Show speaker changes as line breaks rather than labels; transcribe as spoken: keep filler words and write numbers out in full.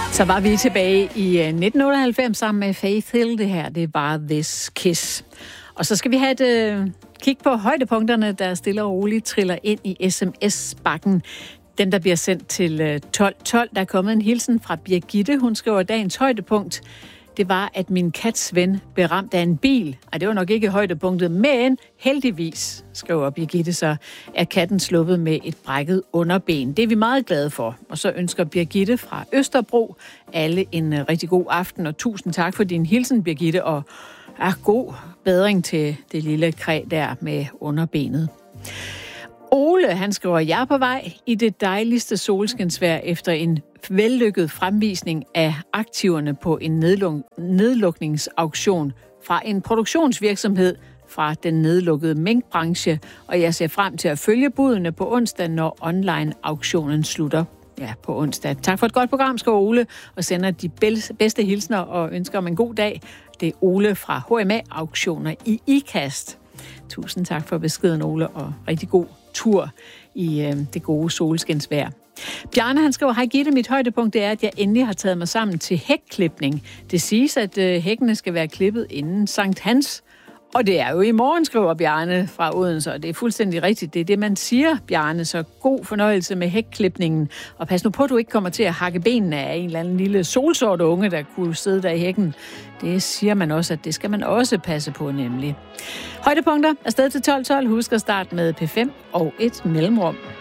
Så var vi tilbage i nitten otteoghalvfems sammen med Faith Hill. Det her, det var This Kiss. Og så skal vi have et øh, kig på højdepunkterne, der stille og roligt triller ind i sms-bakken. Den, der bliver sendt til tolv tolv. Der er kommet en hilsen fra Birgitte. Hun skriver, dagens højdepunkt, det var, at min kats ven blev ramt af en bil. Ej, det var nok ikke højdepunktet, men heldigvis, skriver Birgitte, så er katten sluppet med et brækket underben. Det er vi meget glade for. Og så ønsker Birgitte fra Østerbro alle en rigtig god aften, og tusind tak for din hilsen, Birgitte, og er god bedring til det lille kræ der med underbenet. Ole, han skriver, jeg er på vej i det dejligste solskinsvejr efter en vellykket fremvisning af aktiverne på en nedluk- nedlukningsauktion fra en produktionsvirksomhed fra den nedlukkede minkbranche, og jeg ser frem til at følge budene på onsdag, når online-auktionen slutter. Ja, på onsdag. Tak for et godt program, skriver Ole, og sender de bedste hilsner og ønsker om en god dag. Det er Ole fra H M A-auktioner i IKAST. Tusind tak for beskeden, Ole, og rigtig god tur i øh, det gode solskinsvejr. Bjarne, han skriver, hej Gitte, mit højdepunkt er, at jeg endelig har taget mig sammen til hækklipning. Det siges, at øh, hækkene skal være klippet inden Sankt Hans. Og det er jo i morgen, skriver Bjarne fra Odense, og det er fuldstændig rigtigt. Det er det, man siger, Bjarne, så god fornøjelse med hækklipningen. Og pas nu på, at du ikke kommer til at hakke benene af en eller anden lille solsort unge, der kunne sidde der i hækken. Det siger man også, at det skal man også passe på, nemlig. Højdepunkter afsted til tolv tolv. Husk at starte med P fem og et mellemrum.